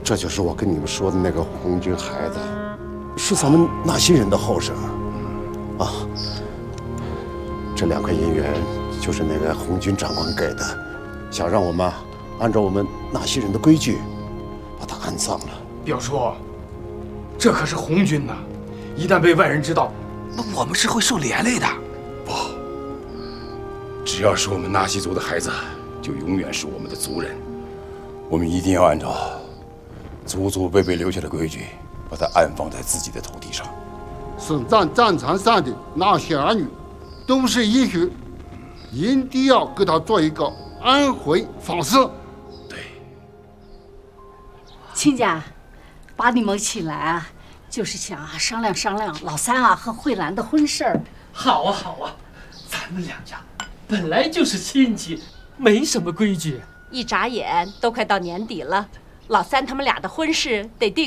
这就是我跟你们说的那个红军孩子，是咱们纳西人的后生啊。这2块银元就是那个红军长官给的，想让我们按照我们纳西人的规矩把他安葬了。 表叔，这可是红军呐，一旦被外人知道， 那我们是会受连累的。 不，只要是我们纳西族的孩子，就永远是我们的族人。我们一定要按照祖祖辈辈留下的规矩，把他安放在自己的土地上。 生长战场上的那些儿女都是英雄，一定要给他做一个安徽方式。 对， 亲家，把你们请来啊，就是想商量商量老三和慧兰的婚事儿。 好啊好啊，咱们2家本来就是亲戚，没什么规矩。 一眨眼都快到年底了，老三他们俩的婚事得定。